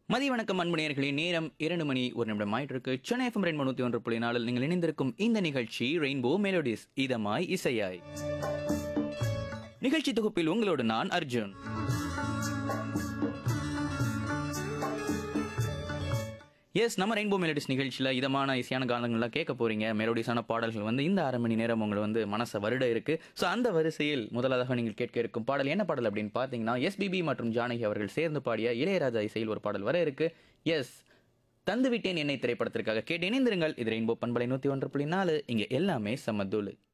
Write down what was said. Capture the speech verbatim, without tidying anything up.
மதிய வணக்கம் அன்பு நேயர்களே. நேரம் இரண்டு மணி ஒரு நிமிடம் ஆயிட்டு இருக்கு. சென்னை எஃப்எம் ரெயின்போ நூத்தி ஒன்று புள்ளி நாலில் நீங்கள் இணைந்திருக்கும் இந்த நிகழ்ச்சி ரெயின்போ மெலோடிஸ், இதமாய் இசையாய். நிகழ்ச்சி தொகுப்பில் உங்களோடு நான் அர்ஜுன். எஸ், நம்ம ரெயின்போ மெலோடிஸ் நிகழ்ச்சியில் இதமான இசையான கானங்கள்லாம் கேட்க போறீங்க. மெலோடிஸான பாடல்கள் வந்து இந்த அரை மணி நேரம் உங்களை வந்து மனசை வருட இருக்கு. ஸோ அந்த வரிசையில் முதலாக நீங்கள் கேட்க இருக்கும் பாடல் என்ன பாடல் அப்படின்னு பார்த்தீங்கன்னா, எஸ்பிபி மற்றும் ஜானகி அவர்கள் சேர்ந்து பாடிய இளையராஜா இசையில் ஒரு பாடல் வர இருக்கு. எஸ், தந்துவிட்டேன் என்னை திரைப்படத்திற்காக கேட்டு இணைந்திருங்கள். இது ரெயின்போ பண்பலை நூற்றி ஒன்று புள்ளி நாலு. இங்கே எல்லாமே சமதூளு.